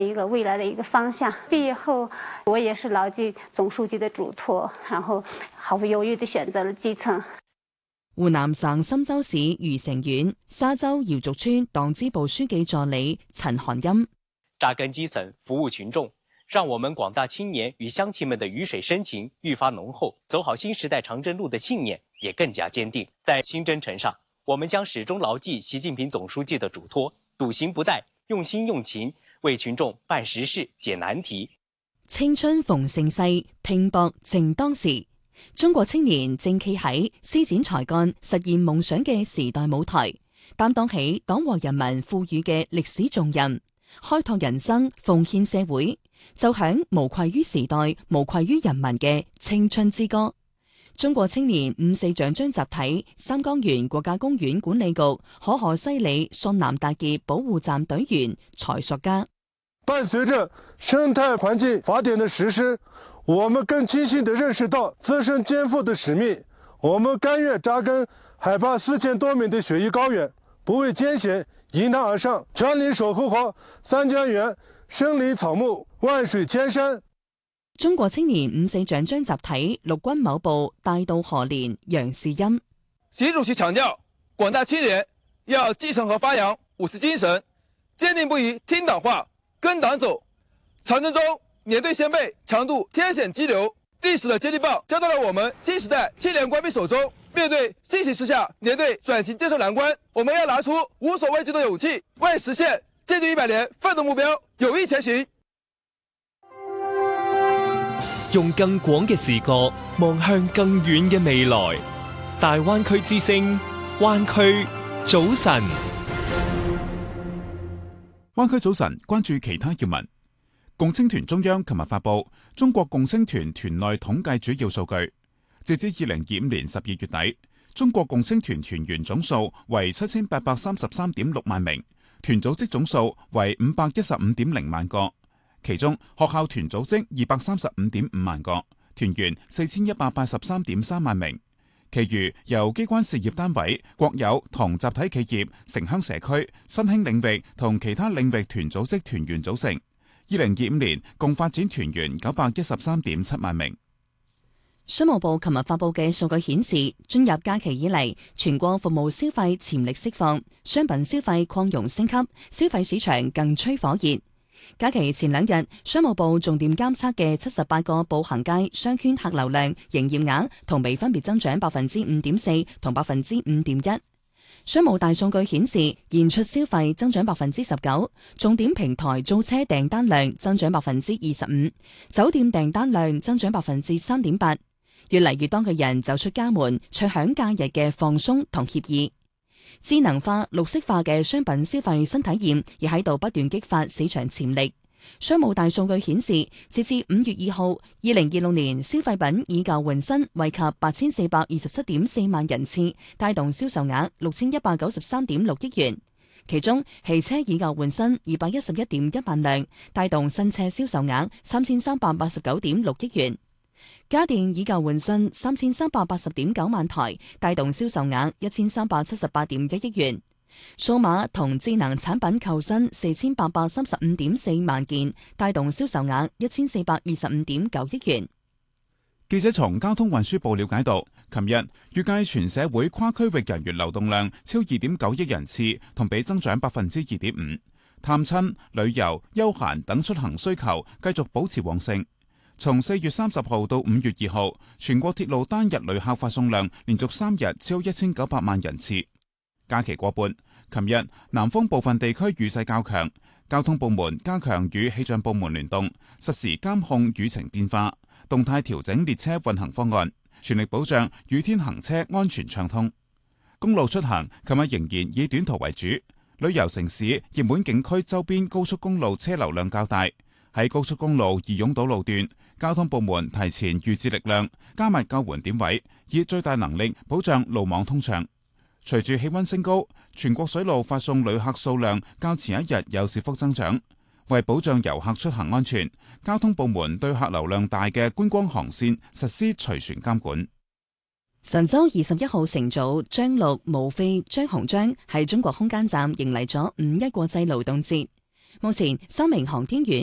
一個未來的一個方向。畢業後，我也是牢記總書記的囑託，然後毫不猶豫地選擇了基層。 湖南省郴州市虞城縣沙洲瑤族村黨支部書記助理陳韓欽： 扎根基層，服務群眾，讓我們廣大青年與鄉親們的魚水深情愈發濃厚，走好新時代長征路的信念也更加堅定。在新征程上，我們將始終牢記習近平總書記的囑託，篤行不怠，用心用情，為群眾辦實事、解難題。 青春逢盛世，拼搏正當時。中國青年正企喺施展才幹、實現夢想嘅時代舞台，擔當起黨和人民賦予嘅歷史重任，開拓人生，奉獻社會，奏響無愧於時代、無愧於人民嘅青春之歌。中國青年5.4獎章集體三江源國家公園管理局可可西里順南大傑保護站隊員蔡索家： 伴隨着生態環境法典的實施，我們更清晰地認識到自身肩負的使命。我們甘願扎根海拔4000多米的雪域高原，不畏艱險，迎難而上，全力守護好三江源生靈草木，萬水千山。 中國青年5.4獎章集體陸軍某部大渡河連楊士欽： 習主席強調，廣大青年要繼承和發揚五四精神，堅定不移聽黨話、跟黨走。長征中，年隊先輩強渡天險激流，歷史的接力棒交到了我們新時代青年官兵手中。面對新形勢下年隊轉型建設難關，我們要拿出無所畏懼的勇氣，為實現建軍100年奮鬥目標有意前行。 用更廣嘅視角望向更遠嘅未來。大灣區之聲，灣區早晨。 灣區早晨，關注其他要聞。共青團中央琴日發布中國共青團團內統計主要數據，截至2025年12月底，中國共青團團員總數為7833.6萬名，團組織總數為515.0萬個。其中學校團組織235.5萬個，團員4183.3萬名，其餘由機關事業單位、國有同集體企業、城鄉社區、新興領域同其他領域團組織團員組成。2025年共發展團員913.7萬名。 商務部琴日發布嘅數據顯示，進入假期以嚟，全國服務消費潛力釋放，商品消費擴容升級，消費市場更趨火熱。假期前2日，商務部重點監測嘅78個步行街商圈客流量、營業額同比分別增長5.4%同5.1%。商務大數據顯示，現出消費增長19%，重點平台租車訂單量增長25%，酒店訂單量增長3.8%。越嚟越多嘅人走出家門，暢享假日嘅放鬆同愜意。智能化、綠色化嘅商品消費新體驗亦喺度不斷激發市場潛力。商務大數據顯示，截至5月2號，2026年消費品以舊換新惠及8427.4萬人次，帶動銷售額6193.6億元。其中，汽車以舊換新211.1萬輛，帶動新車銷售額3389.6億元。家電以舊換新3380.9萬台，帶動銷售額1378.1億元。數碼同智能產品購新4835.4萬件，帶動銷售額1425.9億元。 記者從交通運輸部了解到，琴日預計全社會跨區域人員流動量超2.9億人次，同比增長2.5%。探親、旅遊、休閒等出行需求繼續保持旺盛。從4月30號到5月2號，全國鐵路單日旅客發送量連續3日超1900萬人次。假期過半，琴日南方部分地區雨勢較強，交通部門加強與氣象部門聯動，實時監控雨程變化，動態調整列車運行方案，全力保障雨天行車安全暢通。公路出行琴日仍然以短途為主，旅遊城市熱門景區周邊高速公路車流量較大，喺高速公路易擁堵路段，交通部門提前預置力量，加密救援點位，以最大能力保障路網通暢。隨住氣溫升高，全國水路發送旅客數量較前一日有小幅增長。為保障遊客出行安全，交通部門對客流量大嘅觀光航線實施隨船監管。 神舟21號乘組張陸、毛飛、張鴻章喺中國空間站迎嚟咗5·1國際勞動節。 目前3名航天員